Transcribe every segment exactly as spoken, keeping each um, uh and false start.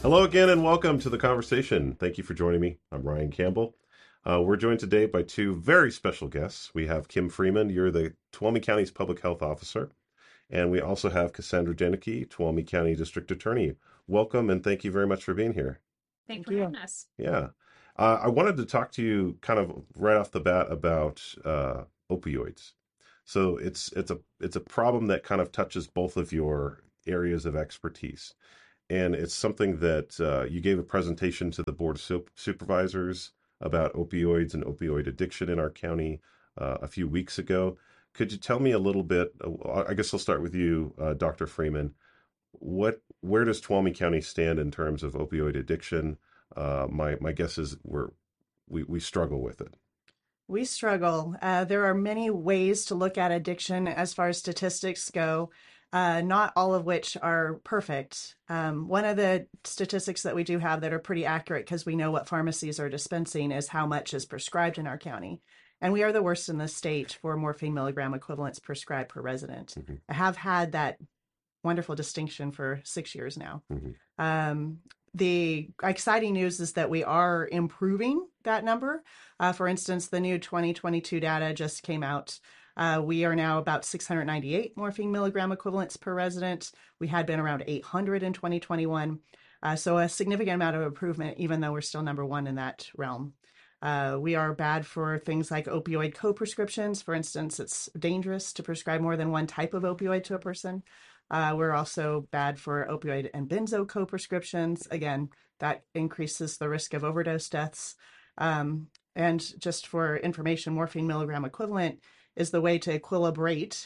Hello again and welcome to the conversation. Thank you for joining me. I'm Ryan Campbell. Uh, we're joined today by two very special guests. We have Kim Freeman, you're the Tuolumne County's Public Health Officer, and we also have Cassandra Janicki, Tuolumne County District Attorney. Welcome and thank you very much for being here. Thanks Thank for you. having us. Yeah. Uh, I wanted to talk to you kind of right off the bat about uh, opioids. So it's it's a it's a problem that kind of touches both of your areas of expertise. And it's something that uh, you gave a presentation to the Board of Sup- Supervisors about opioids and opioid addiction in our county uh, a few weeks ago. Could you tell me a little bit? uh, I guess I'll start with you, uh, Doctor Freeman. What, where does Tuolumne County stand in terms of opioid addiction? Uh, my my guess is we're we we struggle with it. We struggle. Uh, there are many ways to look at addiction as far as statistics go, uh, not all of which are perfect. Um, one of the statistics that we do have that are pretty accurate because we know what pharmacies are dispensing is how much is prescribed in our county. And we are the worst in the state for morphine milligram equivalents prescribed per resident. Hmm. I have had that wonderful distinction for six years now. Hmm. Um, the exciting news is that we are improving that number. Uh, for instance, the new twenty twenty-two data just came out. Uh, we are now about six hundred ninety-eight morphine milligram equivalents per resident. We had been around eight hundred in twenty twenty-one. Uh, so a significant amount of improvement, even though we're still number one in that realm. Uh, we are bad for things like opioid co-prescriptions. For instance, it's dangerous to prescribe more than one type of opioid to a person. Uh, we're also bad for opioid and benzo co-prescriptions. Again, that increases the risk of overdose deaths. Um, and just for information, morphine milligram equivalent is the way to equilibrate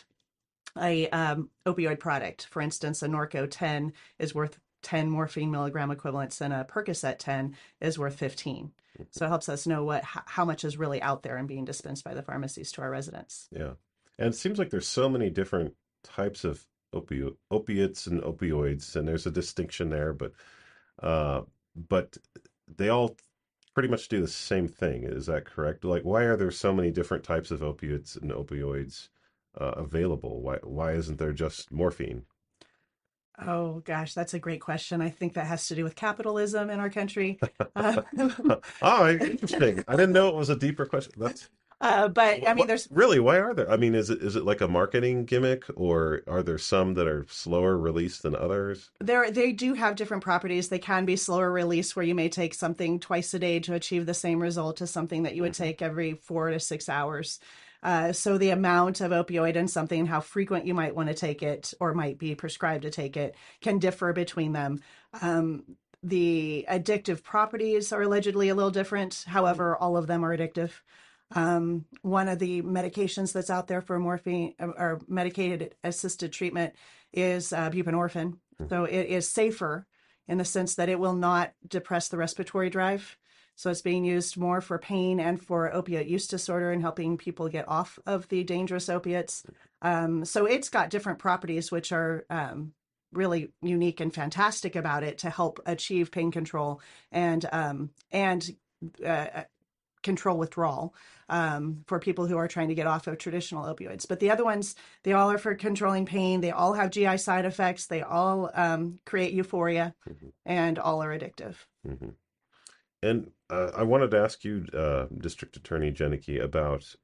a um, opioid product. For instance, a Norco ten is worth ten morphine milligram equivalents, and a Percocet ten is worth fifteen. So it helps us know what how much is really out there and being dispensed by the pharmacies to our residents. Yeah. And it seems like there's so many different types of opio opiates and opioids, and there's a distinction there, but uh, but they all pretty much do the same thing. Is that correct? Like, why are there so many different types of opiates and opioids uh, available? Why why isn't there just morphine? Oh gosh, that's a great question. I think that has to do with capitalism in our country. Uh, Oh, interesting. I didn't know it was a deeper question. That's uh, but I what, mean, what there's really, why are there? I mean, is it is it like a marketing gimmick, or are there some that are slower release than others? there they do have different properties. They can be slower release, where you may take something twice a day to achieve the same result as something that you would Hmm. take every four to six hours. Uh, so the amount of opioid in something, how frequent you might want to take it or might be prescribed to take it, can differ between them. Um, the addictive properties are allegedly a little different. However, all of them are addictive. Um, one of the medications that's out there for morphine or medicated assisted treatment is uh, buprenorphine. So it is safer in the sense that it will not depress the respiratory drive. So it's being used more for pain and for opiate use disorder and helping people get off of the dangerous opiates. Um, so it's got different properties which are um, really unique and fantastic about it to help achieve pain control and um, and uh, control withdrawal um, for people who are trying to get off of traditional opioids. But the other ones, they all are for controlling pain. They all have G I side effects. They all um, create euphoria, Hmm. and all are addictive. Hmm. And uh, I wanted to ask you, uh, District Attorney Janicki, about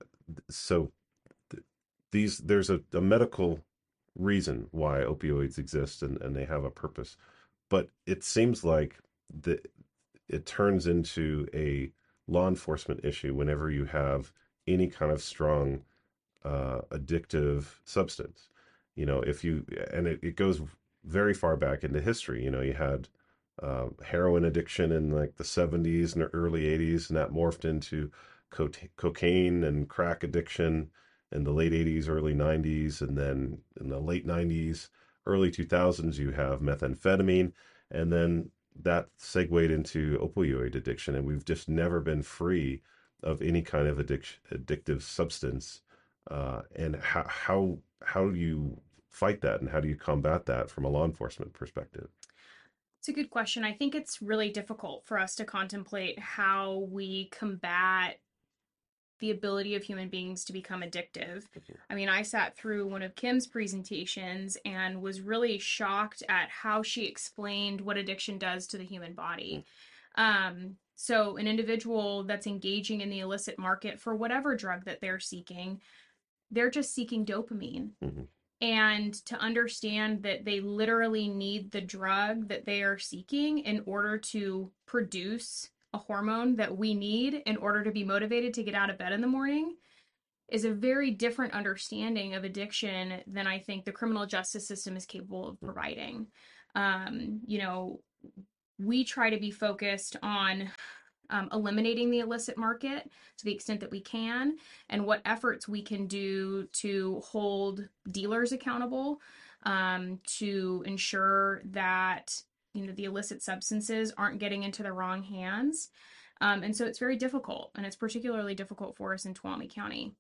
so th these there's a, a medical reason why opioids exist and, and they have a purpose, but it seems like the it turns into a law enforcement issue whenever you have any kind of strong uh, addictive substance. You know, if you and it, it goes very far back into history. You know, you had uh, heroin addiction in like the seventies and the early eighties, and that morphed into co cocaine and crack addiction in the late eighties, early nineties, and then in the late nineties, early two thousands, you have methamphetamine, and then that segued into opioid addiction, and we've just never been free of any kind of addiction, addictive substance. Uh, and how how how do you fight that, and how do you combat that from a law enforcement perspective? It's a good question. I think it's really difficult for us to contemplate how we combat the ability of human beings to become addictive. I mean, I sat through one of Kim's presentations and was really shocked at how she explained what addiction does to the human body. Um, so an individual that's engaging in the illicit market for whatever drug that they're seeking, they're just seeking dopamine. Mm-hmm. And to understand that they literally need the drug that they are seeking in order to produce a hormone that we need in order to be motivated to get out of bed in the morning is a very different understanding of addiction than I think the criminal justice system is capable of providing. Um, you know, we try to be focused on um, eliminating the illicit market to the extent that we can, and what efforts we can do to hold dealers accountable, um, to ensure that, you know, the illicit substances aren't getting into the wrong hands. Um, and so it's very difficult, and it's particularly difficult for us in Tuolumne County.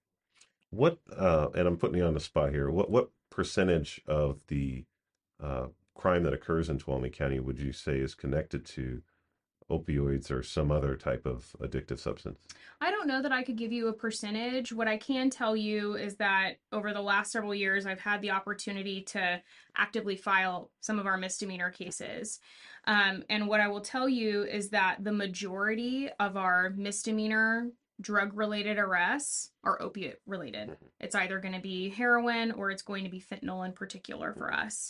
What, uh, and I'm putting you on the spot here, what, what percentage of the uh, crime that occurs in Tuolumne County would you say is connected to opioids or some other type of addictive substance? I don't know that I could give you a percentage. What I can tell you is that over the last several years, I've had the opportunity to actively file some of our misdemeanor cases. Um, and what I will tell you is that the majority of our misdemeanor drug-related arrests are opiate-related. It's either going to be heroin or it's going to be fentanyl in particular for us.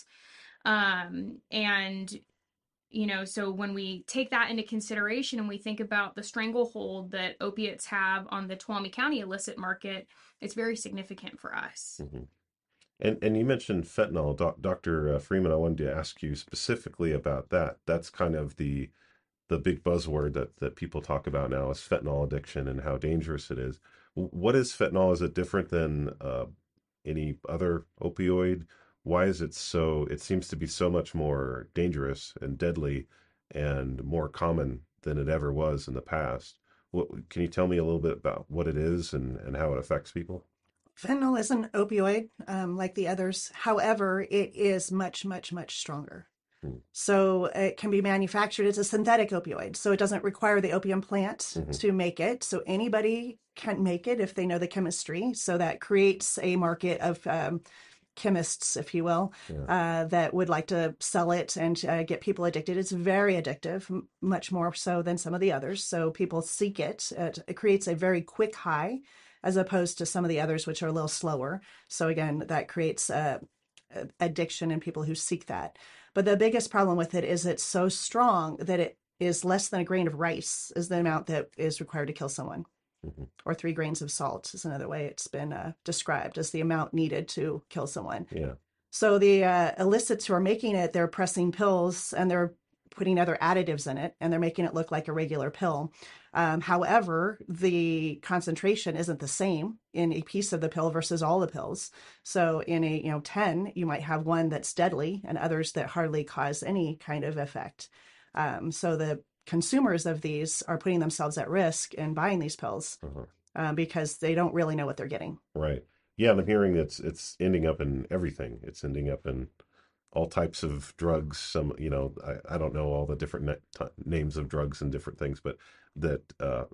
Um, and You know, so when we take that into consideration and we think about the stranglehold that opiates have on the Tuolumne County illicit market, it's very significant for us. Mm-hmm. And and you mentioned fentanyl, Doc, Doctor Freeman. I wanted to ask you specifically about that. That's kind of the the big buzzword that that people talk about now is fentanyl addiction and how dangerous it is. What is fentanyl? Is it different than uh, any other opioid? Why is it so? It seems to be so much more dangerous and deadly and more common than it ever was in the past. What, can you tell me a little bit about what it is and, and how it affects people? Fentanyl is an opioid um, like the others. However, it is much, much, much stronger. Hmm. So it can be manufactured as a synthetic opioid. So it doesn't require the opium plant Mm-hmm. to make it. So anybody can make it if they know the chemistry. So that creates a market of um, chemists, if you will, Yeah. uh, that would like to sell it and uh, get people addicted. It's very addictive, m- much more so than some of the others. So people seek it. It, it creates a very quick high as opposed to some of the others, which are a little slower. So again, that creates uh, addiction in people who seek that. But the biggest problem with it is it's so strong that it is less than a grain of rice is the amount that is required to kill someone. Mm-hmm. Or three grains of salt is another way it's been uh, described as the amount needed to kill someone. Yeah. So the uh, illicits who are making it, they're pressing pills and they're putting other additives in it and they're making it look like a regular pill. Um, however, the concentration isn't the same in a piece of the pill versus all the pills. So in a, you know, ten, you might have one that's deadly and others that hardly cause any kind of effect. Um, so the consumers of these are putting themselves at risk in buying these pills Uh-huh. uh, because they don't really know what they're getting. Right. Yeah, and I'm hearing it's it's ending up in everything. It's ending up in all types of drugs. Some, you know, I, I don't know all the different na- t- names of drugs and different things, but that uh,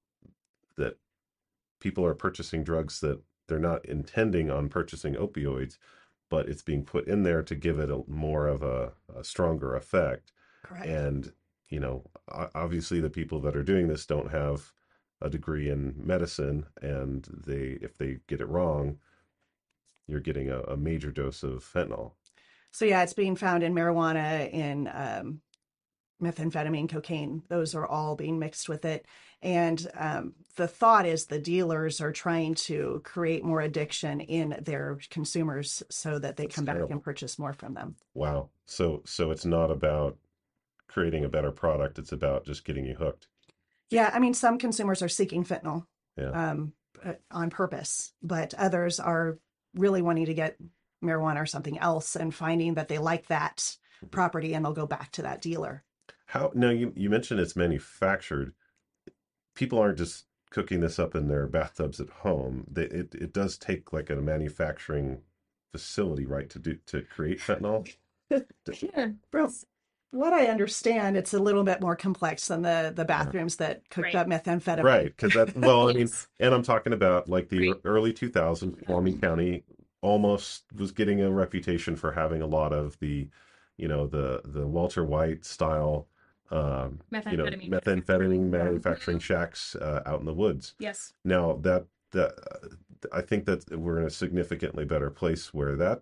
that people are purchasing drugs that they're not intending on purchasing opioids, but it's being put in there to give it a more of a, a stronger effect. Correct. And, you know, o- obviously the people that are doing this don't have a degree in medicine, and they, if they get it wrong, you're getting a, a major dose of fentanyl. So yeah, it's being found in marijuana, in um, methamphetamine, cocaine. Those are all being mixed with it. And um, the thought is the dealers are trying to create more addiction in their consumers so that they That's come back terrible. and purchase more from them. Wow. So, so it's not about creating a better product. It's about just getting you hooked. Yeah, I mean, some consumers are seeking fentanyl Yeah. um, uh, on purpose, but others are really wanting to get marijuana or something else and finding that they like that property and they'll go back to that dealer. How, now you, you mentioned it's manufactured. People aren't just cooking this up in their bathtubs at home. They, it, it does take like a manufacturing facility, right, to do, to create fentanyl? Sure. Bro, what I understand, it's a little bit more complex than the the Yeah. bathrooms that cooked Right. up methamphetamine. Right, because that, well, I mean, Yes. and I'm talking about like the Right. ear- early two thousands, Wyoming County almost was getting a reputation for having a lot of the, you know, the the Walter White style, um, you know, Methamphetamine methamphetamine manufacturing. manufacturing shacks uh, out in the woods. Yes. Now that that I think that we're in a significantly better place where that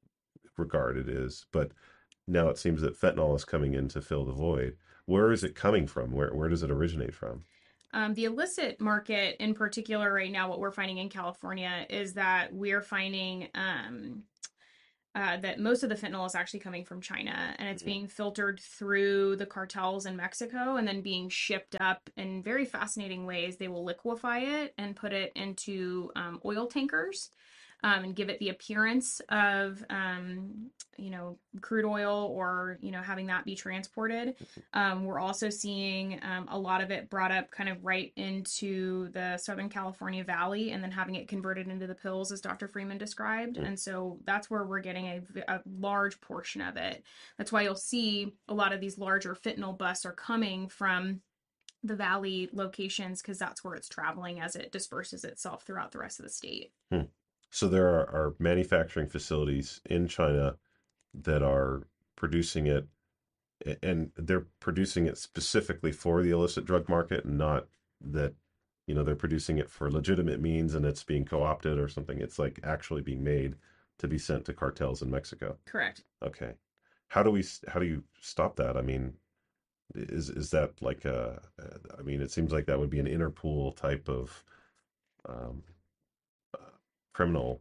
regarded is, but now it seems that fentanyl is coming in to fill the void. Where is it coming from? Where where does it originate from? Um, the illicit market, in particular, right now, what we're finding in California is that we're finding um, uh, that most of the fentanyl is actually coming from China, and it's Mhm. being filtered through the cartels in Mexico and then being shipped up in very fascinating ways. They will liquefy it and put it into um, oil tankers. Um, and give it the appearance of, um, you know, crude oil or, you know, having that be transported. Um, we're also seeing um, a lot of it brought up kind of right into the Southern California Valley and then having it converted into the pills, as Doctor Freeman described. Mm. And so that's where we're getting a, a large portion of it. That's why you'll see a lot of these larger fentanyl busts are coming from the valley locations because that's where it's traveling as it disperses itself throughout the rest of the state. Hmm. So there are, are manufacturing facilities in China that are producing it, a- and they're producing it specifically for the illicit drug market, and not that, you know, they're producing it for legitimate means and it's being co-opted or something. It's like actually being made to be sent to cartels in Mexico. Correct. Okay. How do we, s- how do you stop that? I mean, is is that like a, I mean, it seems like that would be an Interpol type of um, uh, criminal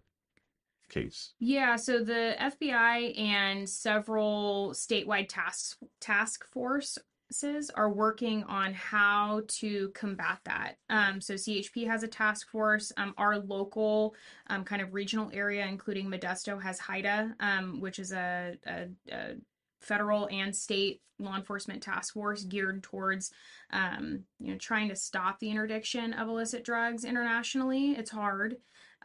case. Yeah, so the F B I and several statewide task task forces are working on how to combat that. Um, so C H P has a task force. Um, our local um, kind of regional area, including Modesto, has HIDA, um, which is a, a, a federal and state law enforcement task force geared towards um, you know trying to stop the interdiction of illicit drugs internationally. It's hard,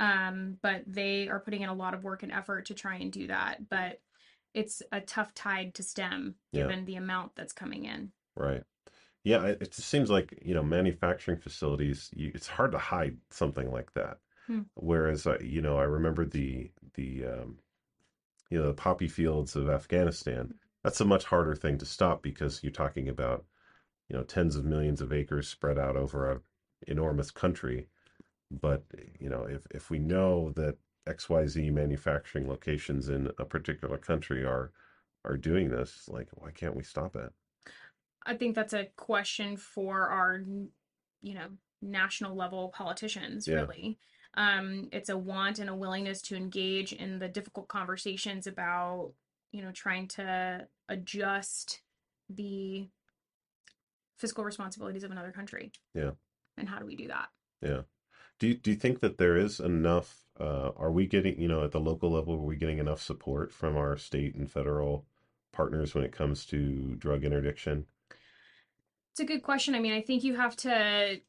um, but they are putting in a lot of work and effort to try and do that. But it's a tough tide to stem Yeah, given the amount that's coming in. right. Yeah, it, it just seems like, you know, manufacturing facilities, you, it's hard to hide something like that. Hmm. Whereas, uh, you know, I remember the the um, you know, the poppy fields of Afghanistan. That's a much harder thing to stop because you're talking about, you know, tens of millions of acres spread out over a enormous country. But, you know, if if we know that X Y Z manufacturing locations in a particular country are are doing this, like, why can't we stop it? I think that's a question for our, you know, national level politicians, Yeah, really. Um, it's a want and a willingness to engage in the difficult conversations about, you know, trying to adjust the fiscal responsibilities of another country. yeah, And how do we do that? yeah. Do you, do you think that there is enough, uh, are we getting, you know, at the local level, are we getting enough support from our state and federal partners when it comes to drug interdiction? It's a good question. I mean, I think you have to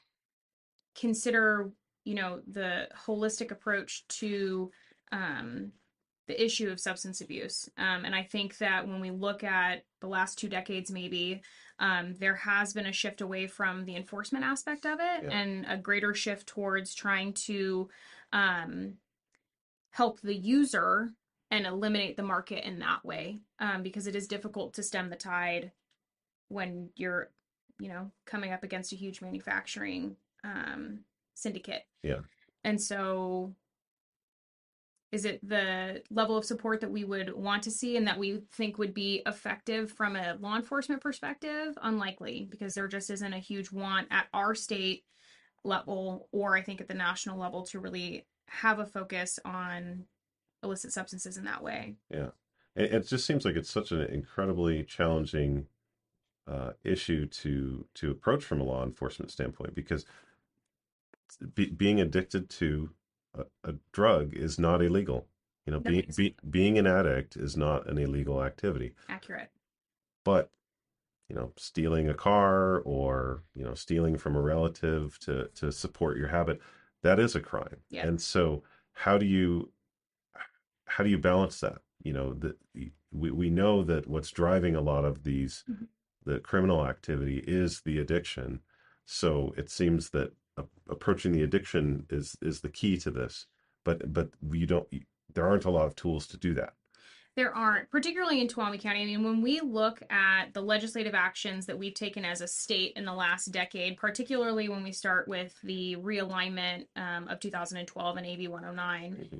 consider, you know, the holistic approach to um, the issue of substance abuse. Um, and I think that when we look at the last two decades, maybe um, there has been a shift away from the enforcement aspect of it Yeah, and a greater shift towards trying to um, help the user and eliminate the market in that way, um, because it is difficult to stem the tide when you're, you know, coming up against a huge manufacturing um, syndicate. yeah, And so, is it the level of support that we would want to see and that we think would be effective from a law enforcement perspective? Unlikely, because there just isn't a huge want at our state level or I think at the national level to really have a focus on illicit substances in that way. yeah. It, it just seems like it's such an incredibly challenging uh, issue to to approach from a law enforcement standpoint because be, being addicted to a, a drug is not illegal. You know, being Nothing's be, being an addict is not an illegal activity. accurate. But, you know, stealing a car or, you know, stealing from a relative to to support your habit, that is a crime. Yep. And so how do you how do you balance that? you know, that we, we know that what's driving a lot of these, Mhm. the criminal activity is the addiction. So it seems that a, approaching the addiction is, is the key to this, but, but you don't, there aren't a lot of tools to do that. There aren't, particularly in Tuolumne County. I mean, when we look at the legislative actions that we've taken as a state in the last decade, particularly when we start with the realignment um, of two thousand twelve and A B one oh nine, Mm-hmm.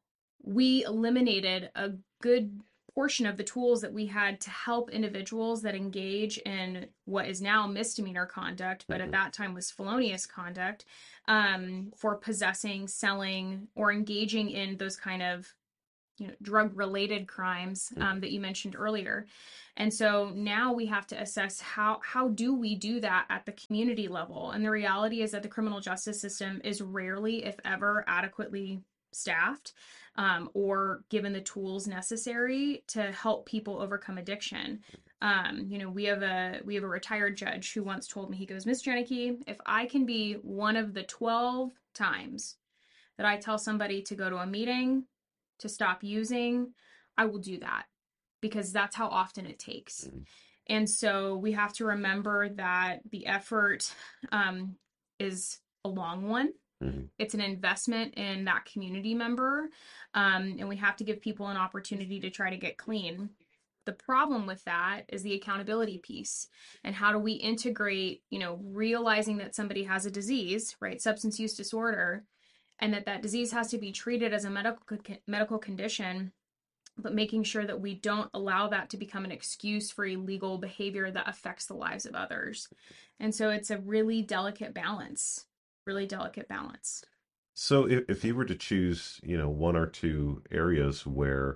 we eliminated a good portion of the tools that we had to help individuals that engage in what is now misdemeanor conduct, but Mm-hmm. at that time was felonious conduct, um, for possessing, selling, or engaging in those kind of you know drug related crimes um, that you mentioned earlier. And so now we have to assess how how do we do that at the community level. And the reality is that the criminal justice system is rarely, if ever, adequately staffed um, or given the tools necessary to help people overcome addiction. Um, you know, we have a we have a retired judge who once told me, he goes, "Miss Janicki, if I can be one of the twelve times that I tell somebody to go to a meeting, to stop using, I will do that, because that's how often it takes." Mm-hmm. And so we have to remember that the effort um, is a long one. Mm-hmm. It's an investment in that community member, um, and we have to give people an opportunity to try to get clean. The problem with that is the accountability piece. And how do we integrate, you know, realizing that somebody has a disease, right? Substance use disorder, and that that disease has to be treated as a medical medical condition, but making sure that we don't allow that to become an excuse for illegal behavior that affects the lives of others. And so it's a really delicate balance, really delicate balance. So if, if you were to choose, you know, one or two areas where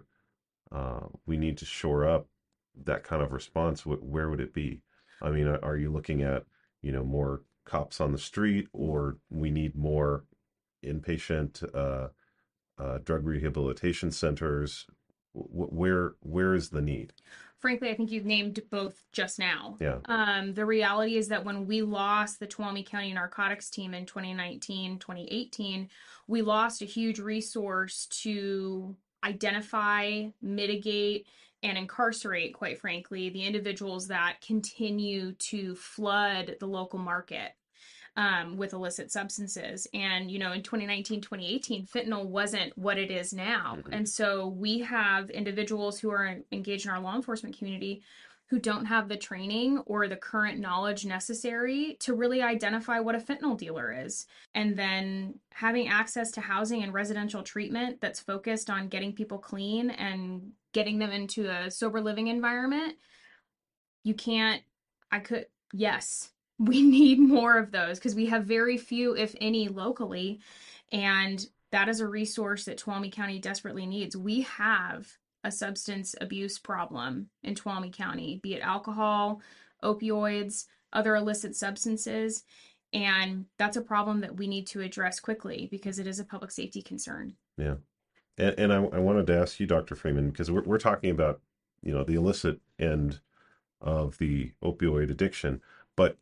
uh, we need to shore up that kind of response, wh- where would it be? I mean, are are you looking at, you know, more cops on the street, or we need more inpatient uh, uh, drug rehabilitation centers? Wh- where where is the need? Frankly, I think you've named both just now. Yeah. Um, the reality is that when we lost the Tuolumne County narcotics team in twenty nineteen, twenty eighteen, we lost a huge resource to identify, mitigate, and incarcerate, quite frankly, the individuals that continue to flood the local market um, with illicit substances. And, you know, in twenty nineteen, twenty eighteen, fentanyl wasn't what it is now. Mm-hmm. And so we have individuals who are engaged in our law enforcement community who don't have the training or the current knowledge necessary to really identify what a fentanyl dealer is. And then having access to housing and residential treatment that's focused on getting people clean and getting them into a sober living environment. You can't, I could, yes, we need more of those because we have very few, if any, locally. And that is a resource that Tuolumne County desperately needs. We have a substance abuse problem in Tuolumne County, be it alcohol, opioids, other illicit substances. And that's a problem that we need to address quickly because it is a public safety concern. Yeah. And, and I, I wanted to ask you, Doctor Freeman, because we're, we're talking about, you know, the illicit end of the opioid addiction, but,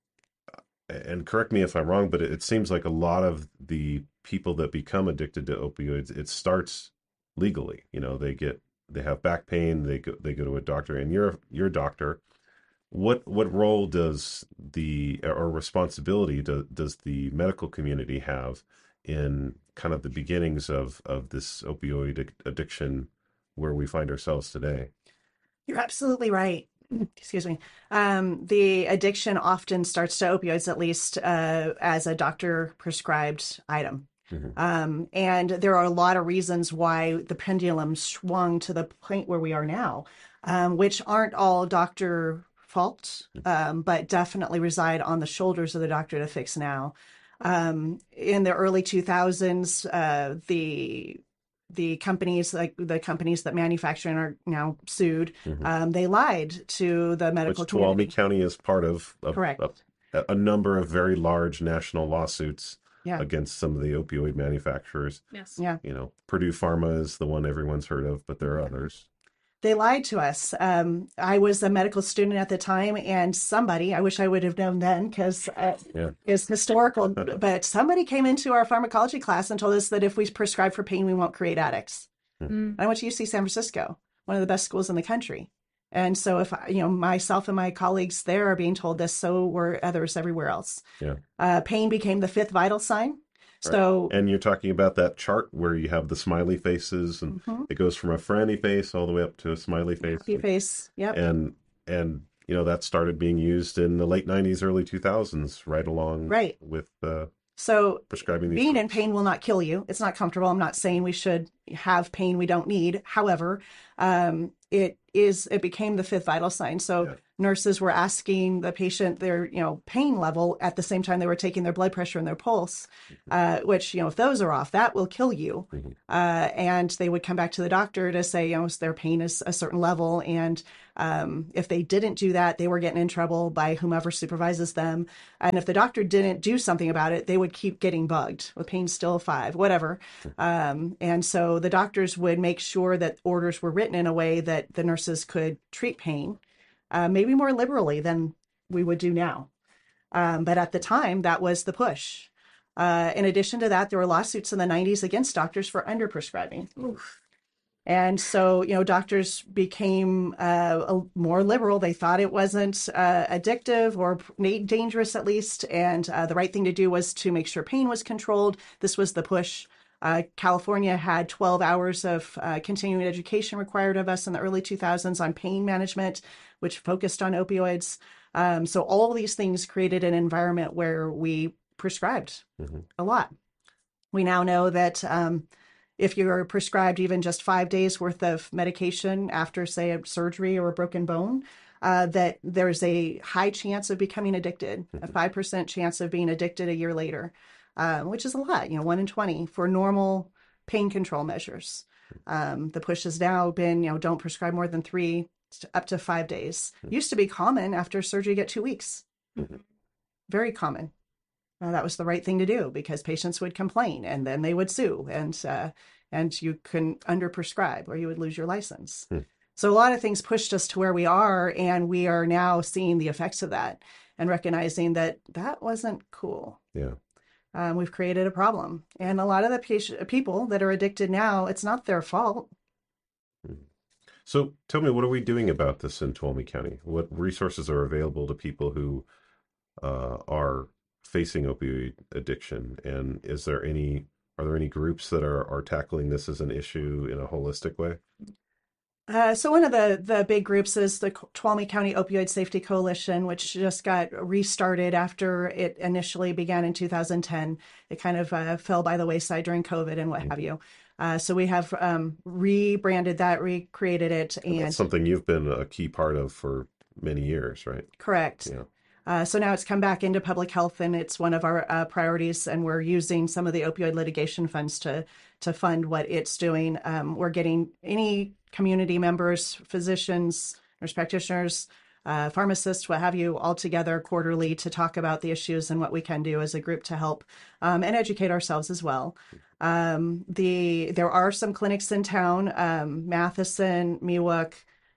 and correct me if I'm wrong, but it, it seems like a lot of the people that become addicted to opioids, it starts legally. You know, they get, they have back pain, they go, they go to a doctor, and you're, you're a doctor. What, what role does the, or responsibility do, does the medical community have in kind of the beginnings of, of this opioid addiction where we find ourselves today? You're absolutely right. Excuse me. Um, the addiction often starts to opioids, at least uh, as a doctor prescribed item. Mm-hmm. Um, and there are a lot of reasons why the pendulum swung to the point where we are now, um, which aren't all doctor fault, um, but definitely reside on the shoulders of the doctor to fix now. Um, in the early two thousands, uh, the the companies, like the companies that manufacture and are now sued, Mm-hmm. um, they lied to the medical Which community. Tuolumne County is part of, of, Correct. of a number of very large national lawsuits Yeah. against some of the opioid manufacturers. Yes. Yeah. You know, Purdue Pharma is the one everyone's heard of, but there are others. They lied to us. Um, I was a medical student at the time, and somebody, I wish I would have known then because uh, Yeah. it's historical, but somebody came into our pharmacology class and told us that if we prescribe for pain, we won't create addicts. Mm. I went to U C San Francisco, one of the best schools in the country. And so if I, you know, myself and my colleagues there are being told this, so were others everywhere else. Yeah. Uh, pain became the fifth vital sign. Right. So, And you're talking about that chart where you have the smiley faces, and mhm, it goes from a frowny face all the way up to a smiley face. happy face. Yep. And and you know that started being used in the late nineties, early two thousands, right along Right. with uh, So prescribing these being in drugs. pain will not kill you. It's not comfortable. I'm not saying we should have pain we don't need. However, um, it is, it became the fifth vital sign. So Yeah. nurses were asking the patient their, you know, pain level at the same time they were taking their blood pressure and their pulse, uh, which, you know, if those are off, that will kill you. Mhm. Uh, and they would come back to the doctor to say, you know, their pain is a certain level. And um, if they didn't do that, they were getting in trouble by whomever supervises them. And if the doctor didn't do something about it, they would keep getting bugged with pain still five, whatever. Um, and so the doctors would make sure that orders were written in a way that the nurses could treat pain, uh, maybe more liberally than we would do now. Um, but at the time, that was the push. Uh, in addition to that, there were lawsuits in the nineties against doctors for underprescribing. Oof. And so, you know, doctors became uh, a- more liberal. They thought it wasn't uh, addictive or p- dangerous, at least. And uh, the right thing to do was to make sure pain was controlled. This was the push. Uh, California had twelve hours of uh, continuing education required of us in the early two thousands on pain management, which focused on opioids. Um, so all these things created an environment where we prescribed Mhm. a lot. We now know that um, if you're prescribed even just five days worth of medication after, say, a surgery or a broken bone, uh, that there's a high chance of becoming addicted, a five percent chance of being addicted a year later, uh, which is a lot, you know, one in twenty for normal pain control measures. Um, the push has now been, you know, don't prescribe more than three up to five days. Used to be common after surgery, get two weeks. Mhm. Very common. Uh, that was the right thing to do because patients would complain and then they would sue, and uh, and you couldn't underprescribe or you would lose your license. Hmm. So a lot of things pushed us to where we are, and we are now seeing the effects of that and recognizing that that wasn't cool. Yeah. Um, we've created a problem, and a lot of the patient, people that are addicted now, it's not their fault. So tell me, what are we doing about this in Tuolumne County? What resources are available to people who uh, are facing opioid addiction? And is there any, are there any groups that are, are tackling this as an issue in a holistic way? Uh, so one of the, the big groups is the Tuolumne County Opioid Safety Coalition, which just got restarted after it initially began in two thousand ten. It kind of uh, fell by the wayside during COVID and what have you. Uh, so we have um, rebranded that, recreated it, And and that's something you've been a key part of for many years, right? correct. Yeah. Uh, so now it's come back into public health, and it's one of our uh, priorities. And we're using some of the opioid litigation funds to to fund what it's doing. Um, we're getting any community members, physicians, nurse practitioners, uh, pharmacists, what have you, all together quarterly to talk about the issues and what we can do as a group to help um, and educate ourselves as well. Um, the there are some clinics in town, um, Matheson, Miwok,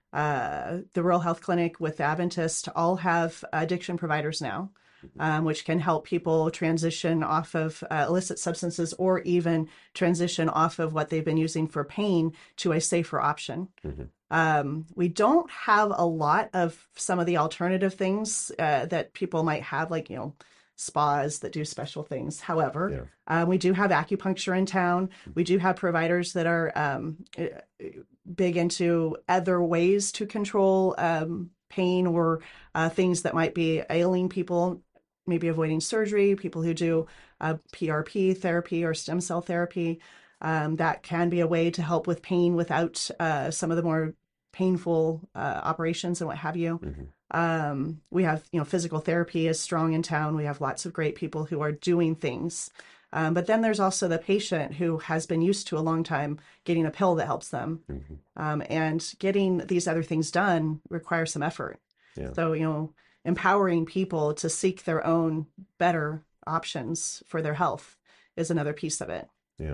uh, the Rural Health Clinic with Adventist, all have addiction providers now, um, which can help people transition off of uh, illicit substances or even transition off of what they've been using for pain to a safer option. Mhm. Um, we don't have a lot of some of the alternative things uh, that people might have, like, you know, spas that do special things. However, Yeah. um, we do have acupuncture in town. We do have providers that are um, uh, big into other ways to control um, pain or uh, things that might be ailing people, maybe avoiding surgery, people who do uh, P R P therapy or stem cell therapy. Um, that can be a way to help with pain without uh, some of the more painful uh, operations and what have you. Mhm. Um, we have, you know, physical therapy is strong in town. We have lots of great people who are doing things. Um, but then there's also the patient who has been used to a long time getting a pill that helps them. Mhm. Um, and getting these other things done requires some effort. Yeah. So, you know, empowering people to seek their own better options for their health is another piece of it. Yeah.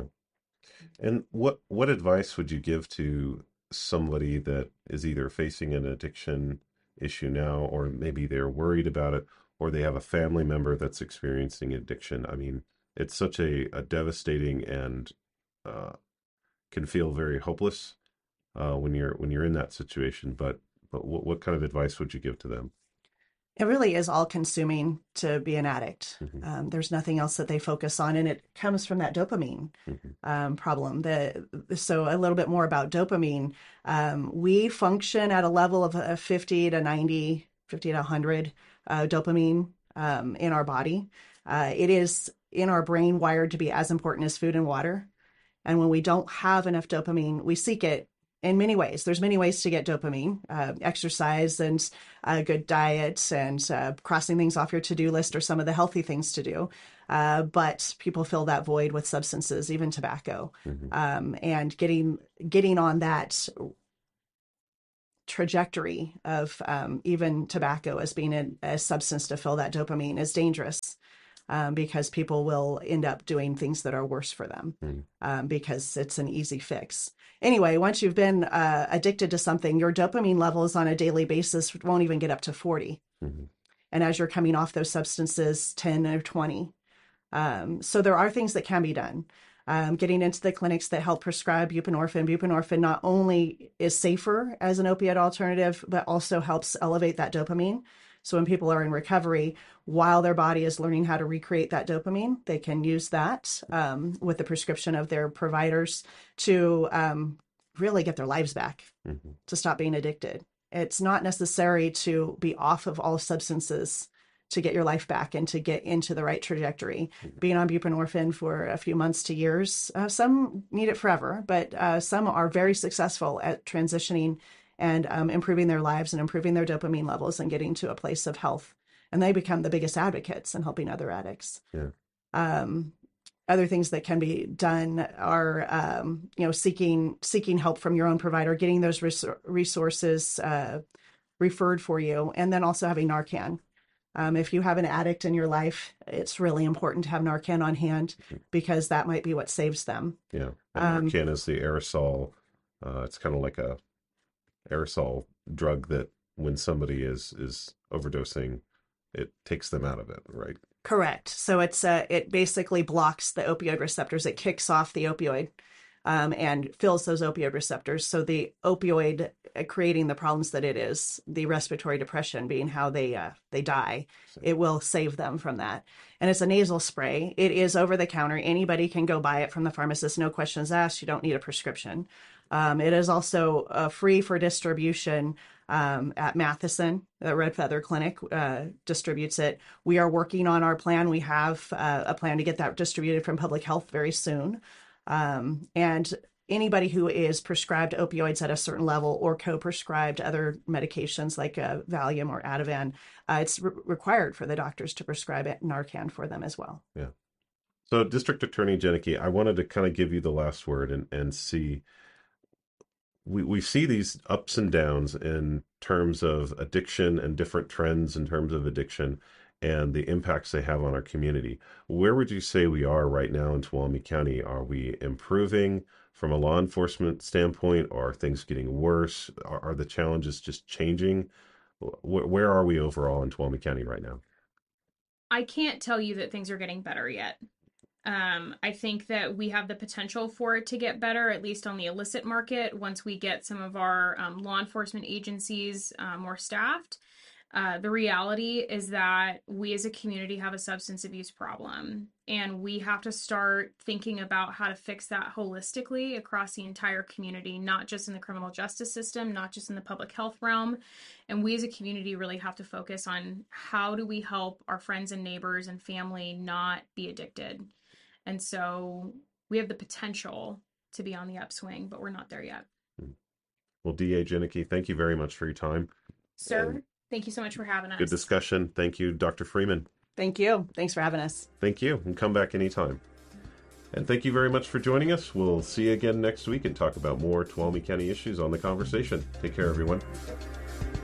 And what what advice would you give to somebody that is either facing an addiction issue now, or maybe they're worried about it, or they have a family member that's experiencing addiction? I mean, it's such a, a devastating and uh, can feel very hopeless uh, when you're when you're in that situation. But but what, what kind of advice would you give to them? It really is all consuming to be an addict. Mm-hmm. Um, there's nothing else that they focus on, and it comes from that dopamine Mm-hmm. um, problem. The, so a little bit more about dopamine. Um, we function at a level of uh, fifty to ninety, fifty to one hundred uh, dopamine um, in our body. Uh, it is in our brain wired to be as important as food and water. And when we don't have enough dopamine, we seek it in many ways. There's many ways to get dopamine, uh, exercise and a good diet and uh, crossing things off your to-do list are some of the healthy things to do. Uh, but people fill that void with substances, even tobacco. Mm-hmm. Um, and getting getting on that trajectory of um, even tobacco as being a, a substance to fill that dopamine is dangerous. Um, because people will end up doing things that are worse for them Mm-hmm. um, because it's an easy fix. Anyway, once you've been uh, addicted to something, your dopamine levels on a daily basis won't even get up to forty. Mm-hmm. And as you're coming off those substances, ten or twenty. Um, so there are things that can be done. Um, getting into the clinics that help prescribe buprenorphine. Buprenorphine not only is safer as an opiate alternative, but also helps elevate that dopamine. So when people are in recovery, while their body is learning how to recreate that dopamine, they can use that um, with the prescription of their providers to um, really get their lives back, Mm-hmm. to stop being addicted. It's not necessary to be off of all substances to get your life back and to get into the right trajectory. Mm-hmm. Being on buprenorphine for a few months to years, uh, some need it forever, but uh, some are very successful at transitioning and um, improving their lives and improving their dopamine levels and getting to a place of health. And they become the biggest advocates in helping other addicts. Yeah. Um, other things that can be done are, um, you know, seeking seeking help from your own provider, getting those res- resources uh, referred for you, and then also having Narcan. Um, if you have an addict in your life, it's really important to have Narcan on hand because that might be what saves them. Yeah. And Um, Narcan is the aerosol. Uh, it's kind of like a aerosol drug that when somebody is is overdosing, it takes them out of it, right? Correct. So it's uh, it basically blocks the opioid receptors. It kicks off the opioid um, and fills those opioid receptors. So the opioid uh, creating the problems that it is, the respiratory depression being how they uh, they die, it will save them from that. And it's a nasal spray. It is over the counter. Anybody can go buy it from the pharmacist. No questions asked. You don't need a prescription. Um, it is also uh, free for distribution um, at Matheson. The Red Feather Clinic uh, distributes it. We are working on our plan. We have uh, a plan to get that distributed from Public Health very soon. Um, and anybody who is prescribed opioids at a certain level or co-prescribed other medications like uh, Valium or Ativan, uh, it's re- required for the doctors to prescribe it, Narcan for them as well. Yeah. So District Attorney Janicki, I wanted to kind of give you the last word and, and see, we, we see these ups and downs in terms of addiction and different trends in terms of addiction and the impacts they have on our community. Where would you say we are right now in Tuolumne County? Are we improving from a law enforcement standpoint, or are things getting worse? Are, are the challenges just changing? Where, where are we overall in Tuolumne County right now? I can't tell you that things are getting better yet. Um, I think that we have the potential for it to get better, at least on the illicit market, once we get some of our um, law enforcement agencies uh, more staffed. Uh, the reality is that we as a community have a substance abuse problem, and we have to start thinking about how to fix that holistically across the entire community, not just in the criminal justice system, not just in the public health realm. And we as a community really have to focus on how do we help our friends and neighbors and family not be addicted. And so we have the potential to be on the upswing, but we're not there yet. Well, D A Janicki, thank you very much for your time. Sir, And thank you so much for having us. good discussion. Thank you, Doctor Freeman. Thank you. Thanks for having us. Thank you, and come back anytime. And thank you very much for joining us. We'll see you again next week and talk about more Tuolumne County issues on The Conversation. Take care, everyone.